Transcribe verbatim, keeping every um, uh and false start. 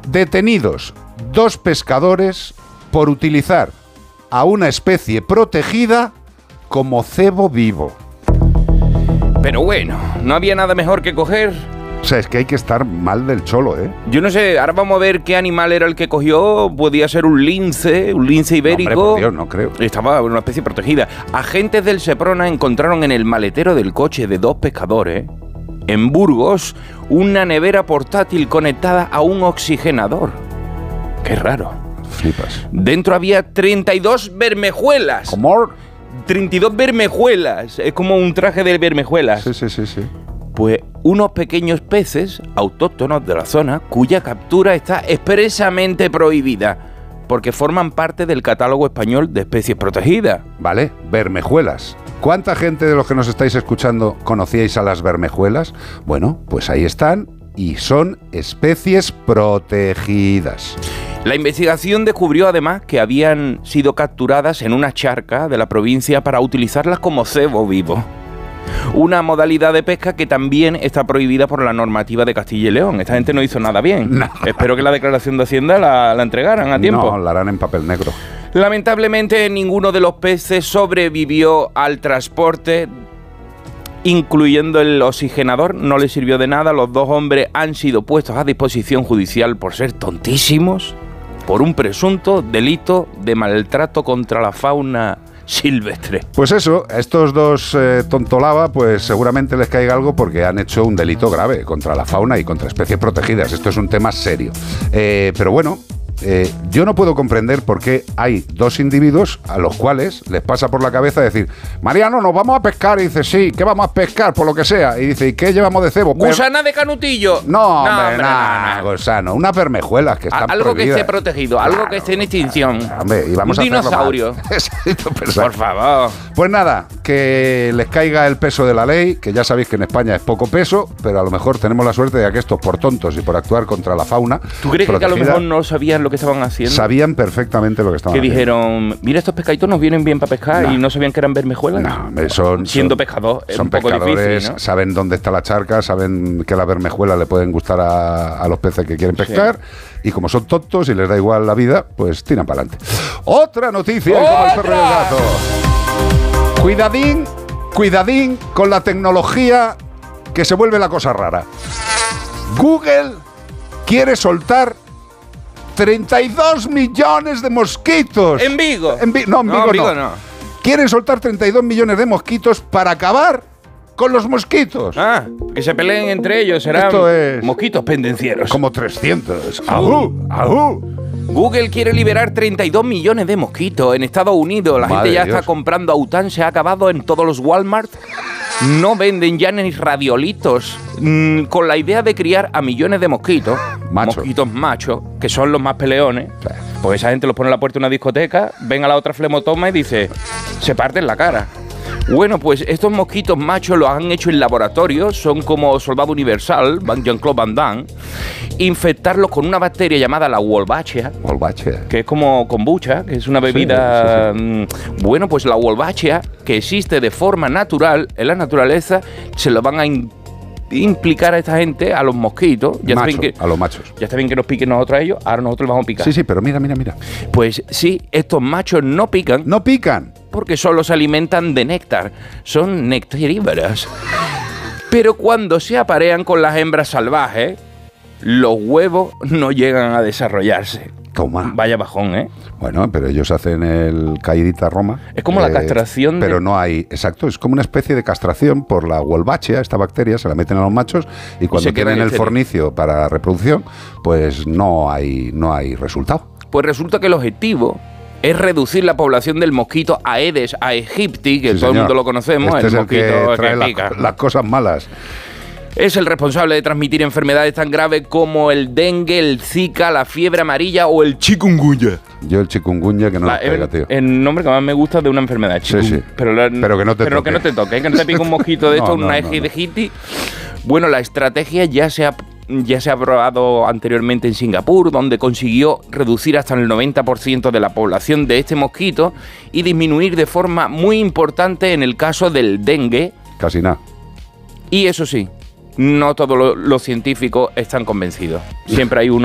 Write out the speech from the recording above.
Detenidos dos pescadores por utilizar a una especie protegida como cebo vivo. Pero bueno, no había nada mejor que coger. O sea, es que hay que estar mal del cholo, ¿eh? Yo no sé, ahora vamos a ver qué animal era el que cogió. Podía ser un lince, un lince ibérico. No, hombre, por Dios, no creo. Estaba en una especie protegida. Agentes del Seprona encontraron en el maletero del coche de dos pescadores, en Burgos, una nevera portátil conectada a un oxigenador. Qué raro. Flipas. Dentro había treinta y dos bermejuelas. ¿Cómo? treinta y dos bermejuelas. Es como un traje de bermejuelas. Sí, sí, sí, sí. Pues unos pequeños peces autóctonos de la zona cuya captura está expresamente prohibida porque forman parte del catálogo español de especies protegidas. Vale, bermejuelas. ¿Cuánta gente de los que nos estáis escuchando conocíais a las bermejuelas? Bueno, pues ahí están y son especies protegidas. La investigación descubrió además que habían sido capturadas en una charca de la provincia para utilizarlas como cebo vivo. Una modalidad de pesca que también está prohibida por la normativa de Castilla y León. Esta gente no hizo nada bien. No. Espero que la declaración de Hacienda la, la entregaran a tiempo. No, la harán en papel negro. Lamentablemente, ninguno de los peces sobrevivió al transporte, incluyendo el oxigenador. No les sirvió de nada. Los dos hombres han sido puestos a disposición judicial por ser tontísimos, por un presunto delito de maltrato contra la fauna silvestre. Pues eso, a estos dos eh, tontolaba, pues seguramente les caiga algo porque han hecho un delito grave contra la fauna y contra especies protegidas. Esto es un tema serio. Eh, pero bueno, eh, yo no puedo comprender por qué hay dos individuos a los cuales les pasa por la cabeza decir: Mariano, nos vamos a pescar. Y dice: sí, ¿qué vamos a pescar? Por lo que sea. Y dice: ¿y qué llevamos de cebo? ¿Gusana de canutillo? No, no, hombre, nada, no, gusano. Unas bermejuelas que están algo prohibidas. Que esté protegido, algo claro, que esté en extinción. Hombre, y vamos un a dinosaurio. Por favor. Pues nada, que les caiga el peso de la ley, que ya sabéis que en España es poco peso, pero a lo mejor tenemos la suerte de que estos por tontos y por actuar contra la fauna ¿Tú crees protegida, que a lo mejor no sabían lo que estaban haciendo? Sabían perfectamente lo que estaban que haciendo. Que dijeron: mira, estos pescaditos nos vienen bien para pescar, no. Y no sabían que eran bermejuelas. No, son, siendo son, pescador es son un poco pescadores, difícil, ¿no? Saben dónde está la charca, saben que las bermejuelas le pueden gustar a, a los peces que quieren pescar, sí. Y como son tontos y les da igual la vida, pues tiran para adelante. Otra noticia, ¡Otra! Como el perro y el gato. Cuidadín, cuidadín con la tecnología que se vuelve la cosa rara. Google quiere soltar treinta y dos millones de mosquitos. En Vigo. En Vi- no, en Vigo no. En Vigo no. Quieren soltar treinta y dos millones de mosquitos para acabar con los mosquitos. Ah, que se peleen entre ellos. Serán Esto es mosquitos pendencieros. Como trescientos. ¡Ajú! ¡Ajú! Google quiere liberar treinta y dos millones de mosquitos en Estados Unidos. La Madre gente ya Dios. está comprando Autan, se ha acabado en todos los Walmart. No venden ya ni radiolitos. Mm, con la idea de criar a millones de mosquitos, Macho. mosquitos machos, que son los más peleones. Sí. Pues esa gente los pone en la puerta de una discoteca, ven a la otra flemotoma y dice: se parten la cara. Bueno, pues estos mosquitos machos los han hecho en laboratorio, son como Soldado Universal, Jean-Claude Van Damme, infectarlos con una bacteria llamada la Wolbachia, Wolbachia. que es como kombucha, que es una bebida... Sí, sí, sí. Bueno, pues la Wolbachia, que existe de forma natural en la naturaleza, se lo van a in- implicar a esta gente, a los mosquitos. Ya Macho, está bien que, a los machos. ya está bien que nos piquen nosotros a ellos, ahora nosotros les vamos a picar. Sí, sí, pero mira, mira, mira. Pues sí, estos machos no pican. No pican. Porque solo se alimentan de néctar. Son nectarívoros. Pero cuando se aparean con las hembras salvajes, los huevos no llegan a desarrollarse. Toma. Vaya bajón, ¿eh? Bueno, pero ellos hacen el caidita Roma. Es como eh, la castración. Pero de... no hay... Exacto, es como una especie de castración por la Wolbachia, esta bacteria, se la meten a los machos y cuando y tienen el fornicio para reproducción, pues no hay, no hay resultado. Pues resulta que el objetivo es reducir la población del mosquito Aedes aegypti, que sí, todo señor. el mundo lo conocemos, este el es mosquito el que trae que la, pica. las cosas malas. Es el responsable de transmitir enfermedades tan graves como el dengue, el zika, la fiebre amarilla o el chikungunya. Yo el chikungunya que no la, lo pega, tío. El nombre que más me gusta de una enfermedad, chikungunya. Sí, sí. Pero, la, pero que no te pero toque. Que no te toque, que no te pique un mosquito de no, esto, no, una no, ejidejiti. No. Bueno, la estrategia ya se ha... Ya se ha probado anteriormente en Singapur, donde consiguió reducir hasta el noventa por ciento de la población de este mosquito y disminuir de forma muy importante en el caso del dengue. Casi nada. Y eso sí, no todos los científicos están convencidos. Siempre hay uno